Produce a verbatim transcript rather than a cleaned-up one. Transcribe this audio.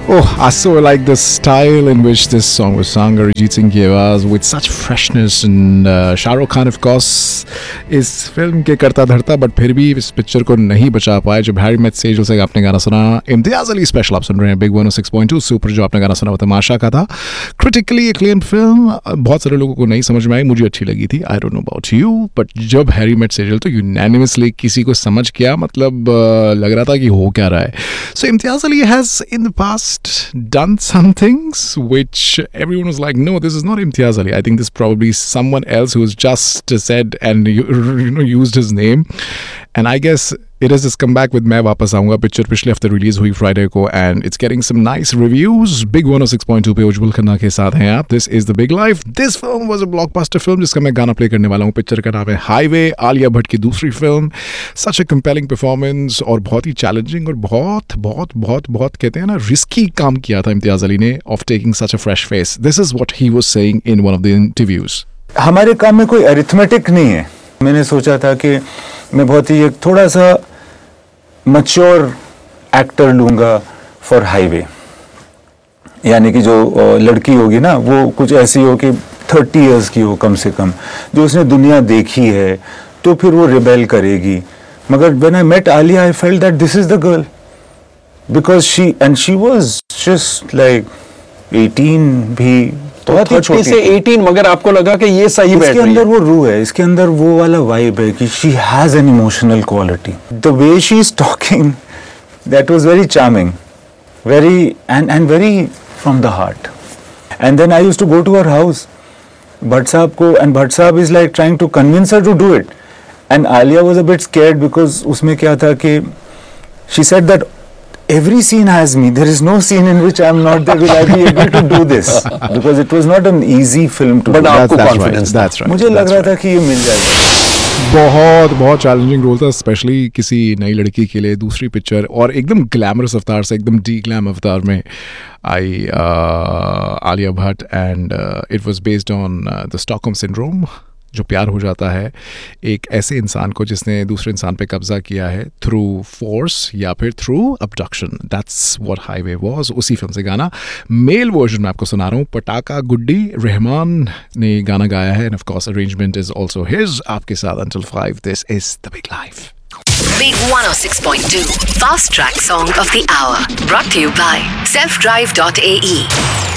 Oh, I so like the style in which this song was sung. Arijit Singh की आवाज़ with such freshness and uh, Shah Rukh Khan of course इस film के करता धरता but फिर भी इस पिक्चर को नहीं बचा पाए. जब हैरी मेट सेजल से आपने गाना सुना, इम्तियाज़ अली स्पेशल आप सुन रहे हैं बिग वन ओ सिक्स पॉइंट टू सुपर. जो आपने गाना सुना वो तमाशा का था. क्रिटिकली एक्लेम्ड फिल्म, बहुत सारे लोगों को नहीं समझ में आई, मुझे अच्छी लगी थी. I don't know about you, but जब हैरी मेट सेजल तो यूनैनिमसली किसी को समझ गया, मतलब लग रहा था कि हो क्या रहा है. सो इम्तियाज़ Ali has in the past done some things which everyone was like, no, this is not Imtiaz Ali. I think this is probably someone else who's just said and you, you know used his name. And I guess it has this comeback with मैं वापस आऊँगा. Picture पिछले हफ्ते release हुई Friday को and it's getting some nice reviews. Big one O six point two पे उज्जवल खन्ना के साथ हैं आप. This is the big life. This film was a blockbuster film जिसका मैं गाना प्ले करने वाला हूँ. पिक्चर का नाम है हाईवे. आलिया भट्ट की दूसरी film. Such a compelling performance और बहुत ही चैलेंजिंग और बहुत बहुत बहुत बहुत कहते हैं ना रिस्की काम किया था इम्तियाज़ अली ने of taking such a fresh face. This is what he was saying in one of the interviews. हमारे काम में कोई अरिथमेटिक नहीं है. मैंने सोचा था कि मैं बहुत ही एक थोड़ा सा मैच्योर एक्टर लूँगा फॉर हाईवे. यानी कि जो लड़की होगी ना वो कुछ ऐसी हो कि थर्टी इयर्स की हो कम से कम, जो उसने दुनिया देखी है, तो फिर वो रिबेल करेगी. मगर when I met Alia I felt that this is the girl because she and she was just like eighteen भी बहुत ही छोटी से एटीन. मगर आपको लगा कि ये सही बैठ रही है. इसके अंदर वो रूह है, इसके अंदर वो वाला वाइब है कि she has an emotional quality. The way she is talking that was very charming, very and and very from the heart. And then I used to go to her house Bhatt साहब को, and Bhatt साहब is like trying to convince her to do it. And Alia was a bit scared because उसमें क्या था कि she said that every scene has me. There is no scene in which I am not there. Will I be able to do this? Because it was not an easy film to But do. आपको That's confidence right. That's right. मुझे लग रहा था कि ये मिल जाएगा. बहुत बहुत चैलेंजिंग रोल था, स्पेशली किसी नई लड़की के लिए. दूसरी पिक्चर और एकदम ग्लैमरस अवतार से एकदम डी ग्लैम अवतार में आई Alia Bhatt. And it was based on the Stockholm syndrome, जो प्यार हो जाता है एक ऐसे इंसान को जिसने दूसरे इंसान पे कब्जा किया है थ्रू फोर्स या फिर through abduction. That's what highway was. उसी फिल्म से गाना मेल वर्जन में आपको सुना रहा हूँ. पटाका गुड्डी रहमान ने गाना गाया है end of course arrangement is also his. आपके साथ until five. This is the big life. Big one oh six point two Fast Track Song of the Hour, brought to you by self drive dot a e.